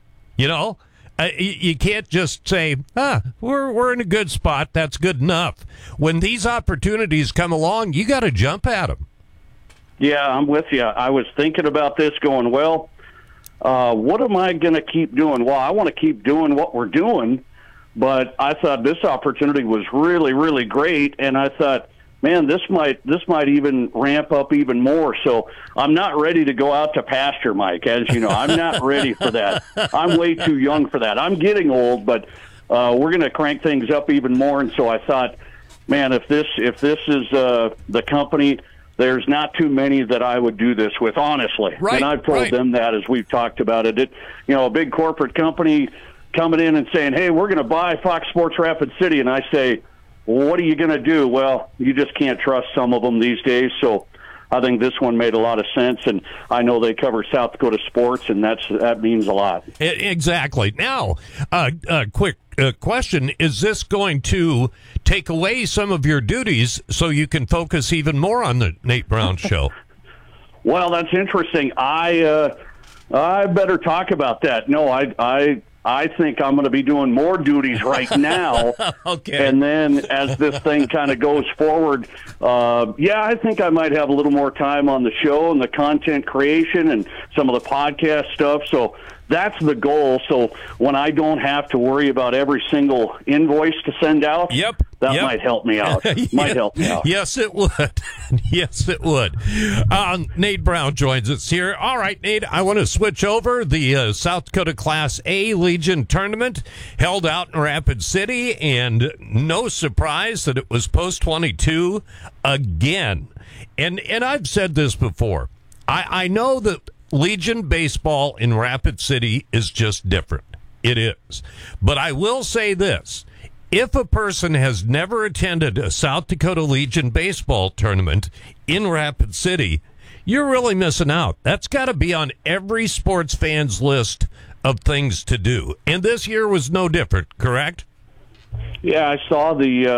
You can't just say, we're in a good spot. That's good enough. When these opportunities come along, you got to jump at them. Yeah, I'm with you. I was thinking about this going, what am I going to keep doing? Well, I want to keep doing what we're doing, but I thought this opportunity was really, really great, and I thought, man, this might even ramp up even more. So I'm not ready to go out to pasture, Mike. As you know, I'm not ready for that. I'm way too young for that. I'm getting old, but we're going to crank things up even more. And so I thought, man, if this is the company, there's not too many that I would do this with, honestly. Right, and I've told them that as we've talked about it. A big corporate company coming in and saying, hey, we're going to buy Fox Sports Rapid City. And I say, well, what are you going to do? Well, you just can't trust some of them these days. So I think this one made a lot of sense. And I know they cover South Dakota sports, and that means a lot. Exactly. Now, quick question. Is this going to take away some of your duties so you can focus even more on the Nate Brown Show? Well, that's interesting. I better talk about that. No, I think I'm going to be doing more duties right now. Okay. And then as this thing kind of goes forward, I think I might have a little more time on the show and the content creation and some of the podcast stuff. So that's the goal. So when I don't have to worry about every single invoice to send out, that might help me out. Might help me out. Yes, it would. Yes, it would. Nate Brown joins us here. All right, Nate, I want to switch over. The South Dakota Class A Legion tournament held out in Rapid City, and no surprise that it was Post 22 again. And I've said this before. I know that Legion baseball in Rapid City is just different. It is. But I will say this. If a person has never attended a South Dakota Legion baseball tournament in Rapid City, you're really missing out. That's got to be on every sports fan's list of things to do. And this year was no different, correct? Yeah, I saw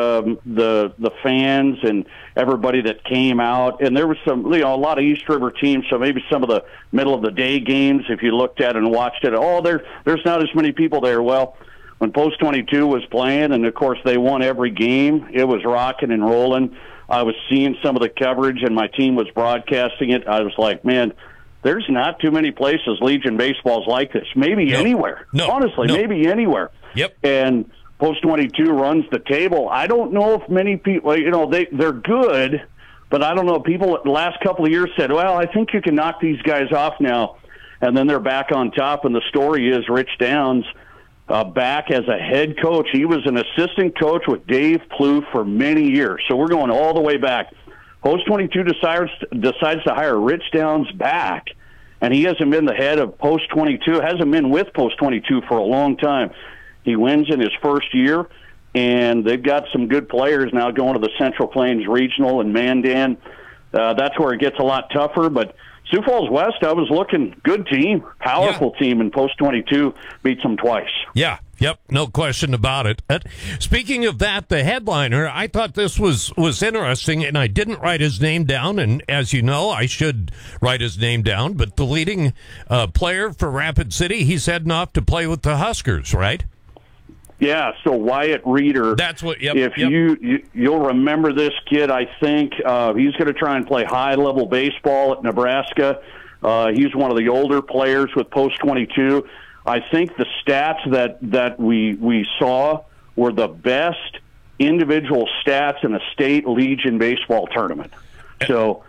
the fans and everybody that came out, and there was some, a lot of East River teams, so maybe some of the middle of the day games, if you looked at it and watched it, there's not as many people there. Well, when Post 22 was playing, and of course they won every game, it was rocking and rolling. I was seeing some of the coverage, and my team was broadcasting it. I was like, man, there's not too many places Legion baseball's like this. Maybe anywhere. Honestly, maybe anywhere. Yep. And Post 22 runs the table. I don't know if many people, they're good, but I don't know. People the last couple of years said, well, I think you can knock these guys off now. And then they're back on top, and the story is Rich Downs back as a head coach. He was an assistant coach with Dave Plouffe for many years. So we're going all the way back. Post 22 decides to hire Rich Downs back, and he hasn't been the head of Post 22, hasn't been with Post 22 for a long time. He wins in his first year, and they've got some good players now going to the Central Plains Regional and Mandan. That's where it gets a lot tougher, but Sioux Falls West, I was looking, good team, powerful team, and Post 22 beats them twice. Yeah, yep, no question about it. Speaking of that, the headliner, I thought this was interesting, and I didn't write his name down, and as you know, I should write his name down, but the leading player for Rapid City, he's heading off to play with the Huskers, right? Yeah, so Wyatt Reeder. That's what. Yep. If you'll remember this kid, I think he's going to try and play high-level baseball at Nebraska. He's one of the older players with Post 22. I think the stats that we saw were the best individual stats in a state Legion baseball tournament. So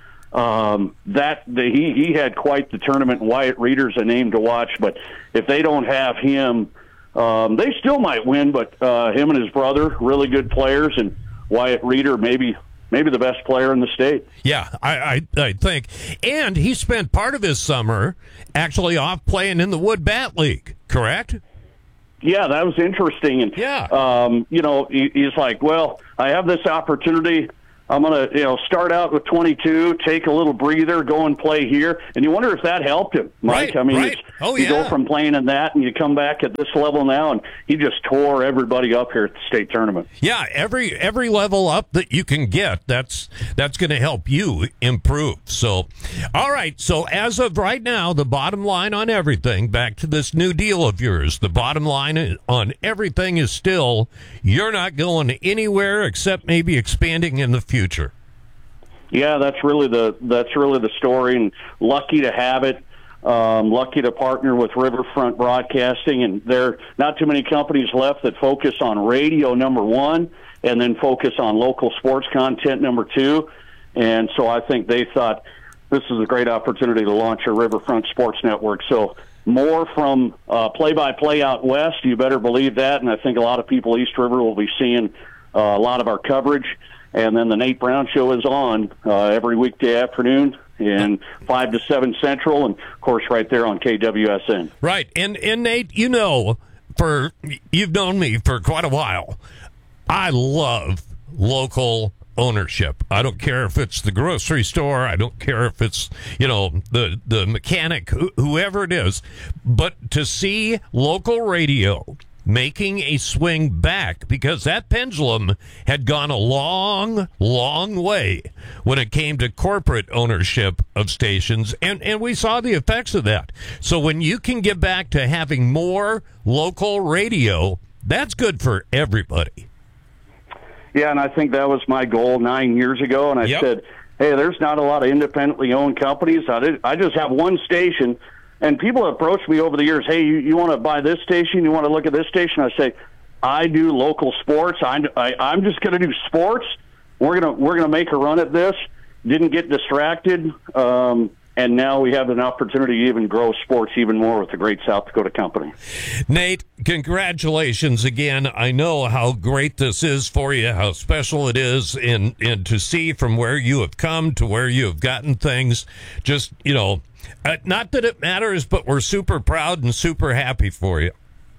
he had quite the tournament. Wyatt Reeder's a name to watch, but if they don't have him, they still might win. But him and his brother, really good players, and Wyatt Reeder, maybe the best player in the state. Yeah, I think. And he spent part of his summer actually off playing in the Wood Bat League, correct? Yeah, that was interesting. And, he's like, well, I have this opportunity. I'm going to, start out with 22, take a little breather, go and play here. And you wonder if that helped him, Mike. Right, I mean, right. You go from playing in that and you come back at this level now, and he just tore everybody up here at the state tournament. Yeah, every level up that you can get, that's going to help you improve. So, all right. So as of right now, the bottom line on everything, back to this new deal of yours, the bottom line on everything is still you're not going anywhere except maybe expanding in the future. Yeah, that's really the story, and lucky to have it. Lucky to partner with Riverfront Broadcasting, and there are not too many companies left that focus on radio, number one, and then focus on local sports content, number two. And so I think they thought this is a great opportunity to launch a Riverfront Sports Network. So more from play-by-play out west, you better believe that, and I think a lot of people East River will be seeing a lot of our coverage. And then the Nate Brown Show is on every weekday afternoon in 5 to 7 Central, and, of course, right there on KWSN. Right. And Nate, you've known me for quite a while. I love local ownership. I don't care if it's the grocery store. I don't care if it's, the mechanic, whoever it is. But to see local radio making a swing back, because that pendulum had gone a long, long way when it came to corporate ownership of stations, and we saw the effects of that. So when you can get back to having more local radio, that's good for everybody. Yeah, and I think that was my goal 9 years ago, and I said, hey, there's not a lot of independently owned companies. I just have one station. And people have approached me over the years, hey, you want to buy this station? You want to look at this station? I say, I do local sports. I'm just going to do sports. We're gonna make a run at this. Didn't get distracted, and now we have an opportunity to even grow sports even more with the great South Dakota company. Nate, congratulations again. I know how great this is for you, how special it is, and to see from where you have come to where you have gotten things, just, not that it matters, but we're super proud and super happy for you.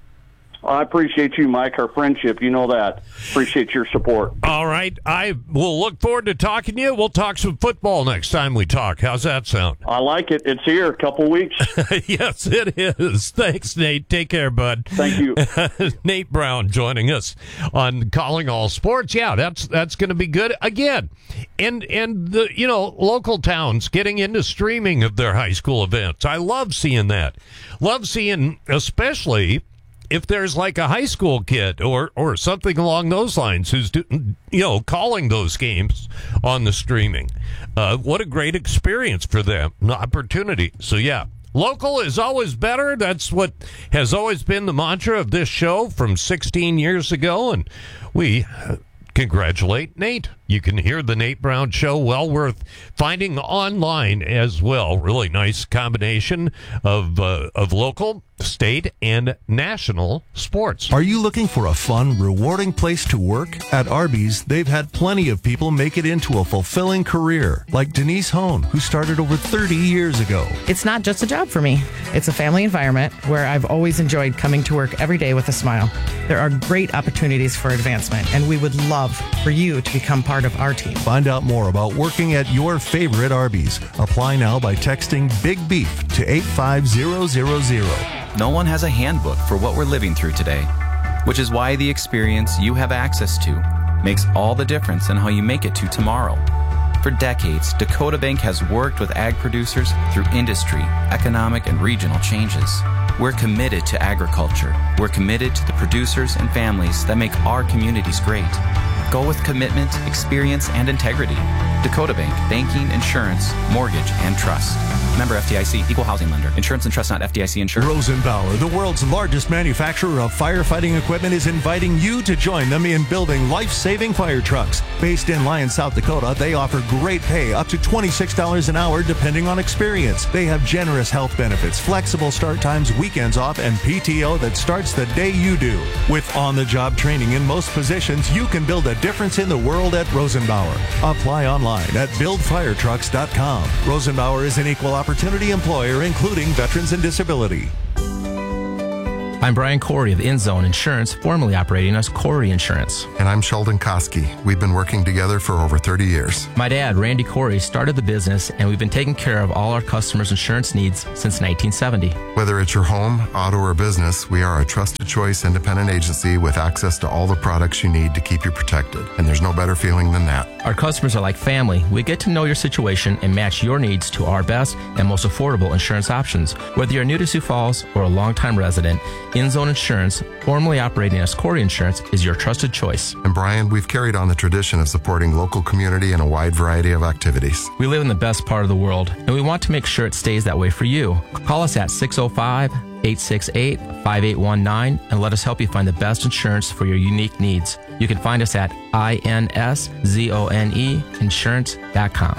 I appreciate you, Mike, our friendship. You know that. Appreciate your support. All right. I will look forward to talking to you. We'll talk some football next time we talk. How's that sound? I like it. It's here. A couple weeks. Yes, it is. Thanks, Nate. Take care, bud. Thank you. Nate Brown joining us on Calling All Sports. Yeah, that's going to be good. Again, and the local towns getting into streaming of their high school events. I love seeing that. Love seeing, especially if there's like a high school kid or something along those lines who's calling those games on the streaming. What a great experience for them, an opportunity. So yeah, local is always better. That's what has always been the mantra of this show from 16 years ago, and we congratulate Nate. You can hear the Nate Brown Show, well worth finding online as well. Really nice combination of local, state, and national sports. Are you looking for a fun, rewarding place to work? At Arby's, they've had plenty of people make it into a fulfilling career, like Denise Hone, who started over 30 years ago. It's not just a job for me. It's a family environment where I've always enjoyed coming to work every day with a smile. There are great opportunities for advancement, and we would love for you to become part of our team. Find out more about working at your favorite Arby's. Apply now by texting Big Beef to 85000. No one has a handbook for what we're living through today, which is why the experience you have access to makes all the difference in how you make it to tomorrow. For decades, Dakota Bank has worked with ag producers through industry, economic, and regional changes. We're committed to agriculture. We're committed to the producers and families that make our communities great. Go with commitment, experience, and integrity. Dakota Bank, banking, insurance, mortgage, and trust. Member FDIC, equal housing lender. Insurance and trust not FDIC insured. Rosenbauer, the world's largest manufacturer of firefighting equipment, is inviting you to join them in building life-saving fire trucks. Based in Lyon, South Dakota, they offer great pay, up to $26 an hour, depending on experience. They have generous health benefits, flexible start times, weekends off, and PTO that starts the day you do. With on-the-job training in most positions, you can build a difference in the world at Rosenbauer. Apply online at buildfiretrucks.com. Rosenbauer is an equal opportunity employer, including veterans and disability. I'm Brian Corey of InZone Insurance, formerly operating as Corey Insurance. And I'm Sheldon Koski. We've been working together for over 30 years. My dad, Randy Corey, started the business, and we've been taking care of all our customers' insurance needs since 1970. Whether it's your home, auto, or business, we are a trusted choice independent agency with access to all the products you need to keep you protected. And there's no better feeling than that. Our customers are like family. We get to know your situation and match your needs to our best and most affordable insurance options. Whether you're new to Sioux Falls or a longtime resident, InZone Insurance, formerly operating as Corey Insurance, is your trusted choice. And Brian, we've carried on the tradition of supporting local community in a wide variety of activities. We live in the best part of the world, and we want to make sure it stays that way for you. Call us at 605-868-5819 and let us help you find the best insurance for your unique needs. You can find us at inszoneinsurance.com.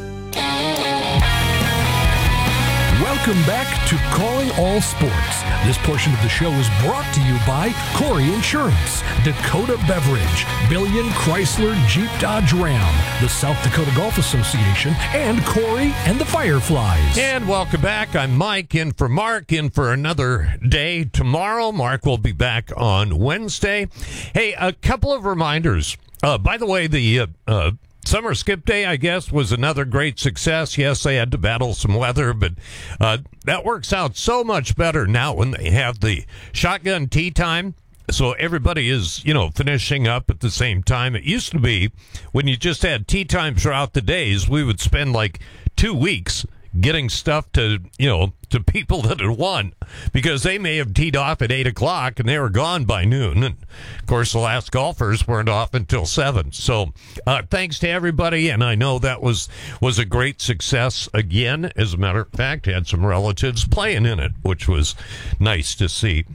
Welcome back to Calling All Sports. This portion of the show is brought to you by Corey Insurance, Dakota Beverage, Billion Chrysler Jeep Dodge Ram, the South Dakota Golf Association, and Corey and the Fireflies. And welcome back. I'm Mike, in for Mark, in for another day tomorrow. Mark will be back on Wednesday. Hey, a couple of reminders. By the way, the Summer Skip Day, I guess, was another great success. Yes, they had to battle some weather, but that works out so much better now when they have the shotgun tea time. So everybody is, finishing up at the same time. It used to be when you just had tea time throughout the days, we would spend like 2 weeks getting stuff to people that had won, because they may have teed off at 8 o'clock and they were gone by noon. And of course, the last golfers weren't off until 7. So thanks to everybody. And I know that was a great success again. As a matter of fact, had some relatives playing in it, which was nice to see.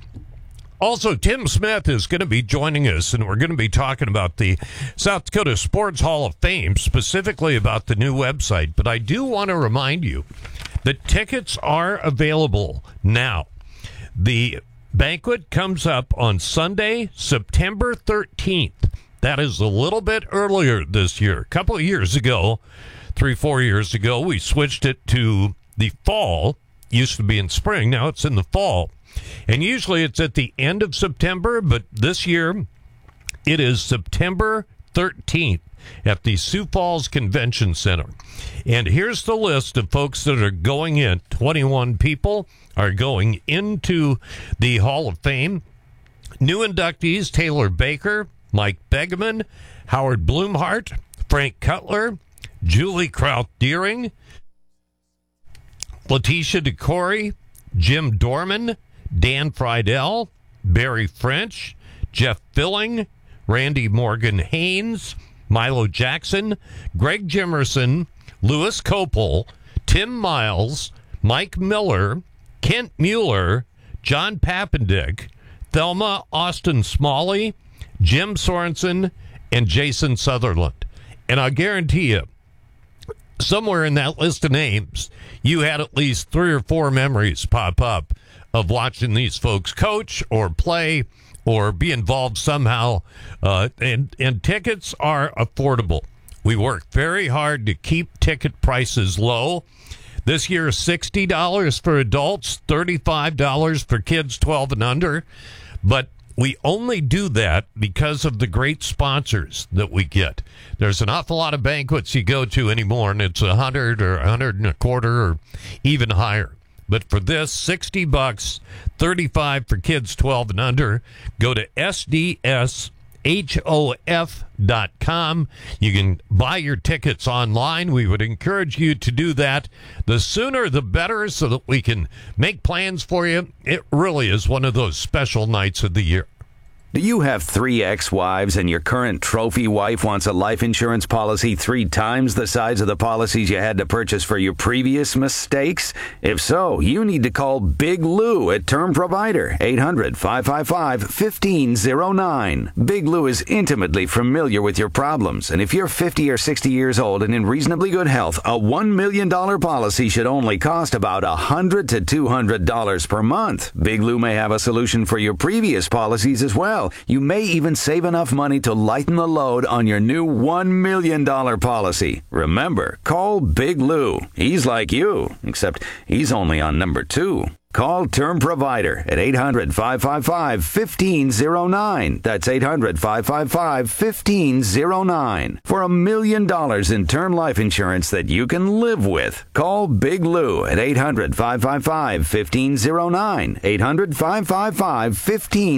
Also, Tim Smith is going to be joining us, and we're going to be talking about the South Dakota Sports Hall of Fame, specifically about the new website. But I do want to remind you that tickets are available now. The banquet comes up on Sunday, September 13th. That is a little bit earlier this year. A couple of years ago, 3-4 years ago, we switched it to the fall. Used to be in spring. Now it's in the fall. And usually it's at the end of September, but this year it is September 13th at the Sioux Falls Convention Center. And here's the list of folks that are going in. 21 people are going into the Hall of Fame. New inductees: Taylor Baker, Mike Begeman, Howard Blumhart, Frank Cutler, Julie Kraut-Deering, Letitia DeCory, Jim Dorman, Dan Friedel, Barry French, Jeff Filling, Randy Morgan Haynes, Milo Jackson, Greg Jimerson, Louis Copel, Tim Miles, Mike Miller, Kent Mueller, John Papendick, Thelma Austin Smalley, Jim Sorensen, and Jason Sutherland. And I guarantee you, somewhere in that list of names, you had at least 3 or 4 memories pop up of watching these folks coach or play or be involved somehow. And tickets are affordable. We work very hard to keep ticket prices low. This year, $60 for adults, $35 for kids 12 and under. But we only do that because of the great sponsors that we get. There's an awful lot of banquets you go to anymore, and it's $100 or $125 or even higher. But for this, $60, $35 for kids 12 and under. Go to SDSHOF.com. You can buy your tickets online. We would encourage you to do that. The sooner the better, so that we can make plans for you. It really is one of those special nights of the year. Do you have 3 ex-wives and your current trophy wife wants a life insurance policy 3 times the size of the policies you had to purchase for your previous mistakes? If so, you need to call Big Lou at Term Provider, 800-555-1509. Big Lou is intimately familiar with your problems, and if you're 50 or 60 years old and in reasonably good health, a $1 million policy should only cost about $100 to $200 per month. Big Lou may have a solution for your previous policies as well. You may even save enough money to lighten the load on your new $1 million policy. Remember, call Big Lou. He's like you, except he's only on number 2. Call Term Provider at 800-555-1509. That's 800-555-1509. For $1 million in term life insurance that you can live with. Call Big Lou at 800-555-1509. 800-555-1509.